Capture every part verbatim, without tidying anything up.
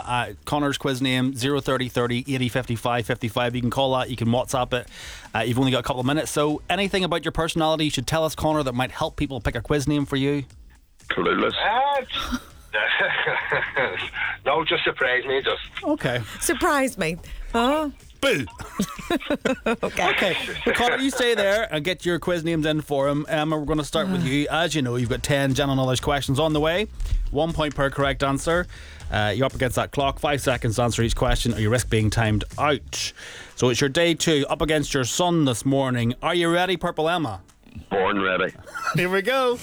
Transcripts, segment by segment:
Uh, Connor's quiz name, zero thirty thirty eighty fifty-five fifty-five. You can call that, you can WhatsApp it. Uh, you've only got a couple of minutes. So anything about your personality you should tell us, Connor, that might help people pick a quiz name for you? Clueless. Uh, no, just surprise me, just. Okay. Surprise me. Oh. Boo. Okay. Okay. Well, Connor, you stay there and get your quiz names in for him. Emma, we're going to start with you. As you know, you've got ten general knowledge questions on the way. One point per correct answer. Uh, you're up against that clock. Five seconds to answer each question, or you risk being timed out. So it's your day two, up against your son this morning. Are you ready, Purple Emma? Born ready. Here we go.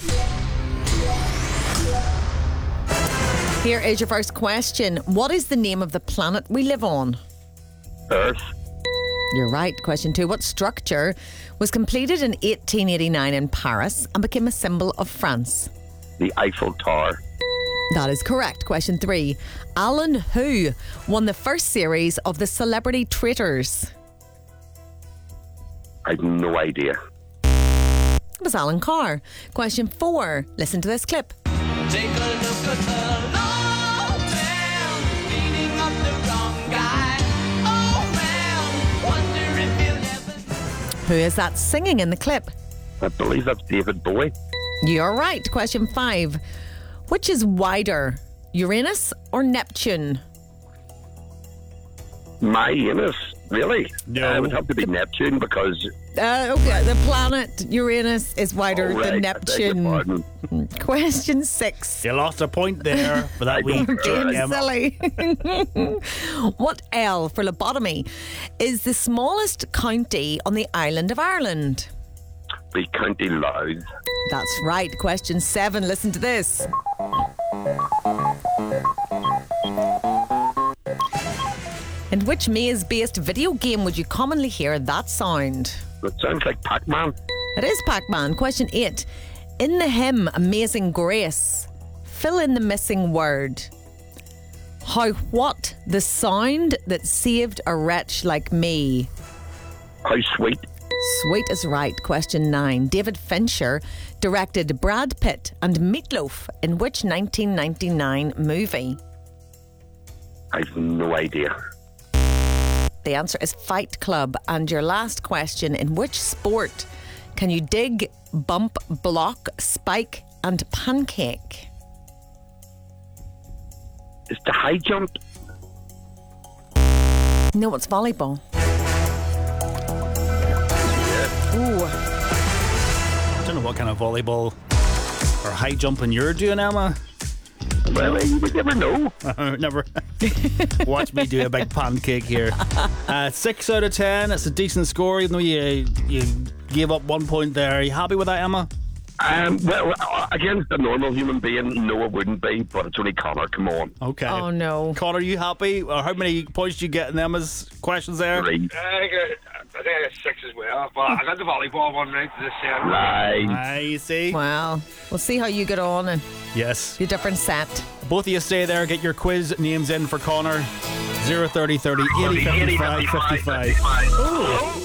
Here is your first question. What is the name of the planet we live on? Earth. You're right. Question two. What structure was completed in eighteen eighty-nine in Paris and became a symbol of France? The Eiffel Tower. That is correct. Question three. Alan who won the first series of the Celebrity Traitors? I have no idea. It was Alan Carr. Question four. Listen to this clip. Take a look at the long man, beating up the wrong guy. Oh man, wonder if he'll ever. Who is that singing in the clip? I believe that's David Bowie. You're right. Question five. Which is wider, Uranus or Neptune? My Uranus, really? No. Uh, it would have to be Neptune because... Uh, okay, the planet Uranus is wider Oh, right, than I beg your Neptune. pardon. Question six. You lost a point there for that I week. don't Being Emma. silly. What L for lobotomy is the smallest county on the island of Ireland? The County Louth. That's right. Question seven. Listen to this. In which maze-based video game would you commonly hear that sound? That sounds like Pac-Man. It is Pac-Man. Question eight. In the hymn Amazing Grace, fill in the missing word. How what the sound that saved a wretch like me? How sweet. Sweet is right. Question nine. David Fincher directed Brad Pitt and Meatloaf in which nineteen ninety-nine movie? I have no idea. The answer is Fight Club. And your last question. In which sport can you dig, bump, block, spike and pancake? It's the high jump. No, it's volleyball. Ooh. I don't know what kind of volleyball or high jumping you're doing, Emma. Well, you would never know. Never. Watch me do a big pancake here. Uh, six out of ten. It's a decent score, even though you you gave up one point there. Are you happy with that, Emma? Um, well, against a normal human being, no, it wouldn't be, but it's only Connor. Come on. Okay. Oh, no. Connor, are you happy? Or how many points did you get in Emma's questions there? Three. I think I, I think I got six as well, but I got the volleyball one right to the center. Right. Ah, you see? Well, we'll see how you get on and Yes. your different set. Both of you stay there. Get your quiz names in for Connor. zero thirty thirty eighty fifty-five fifty-five. Ooh.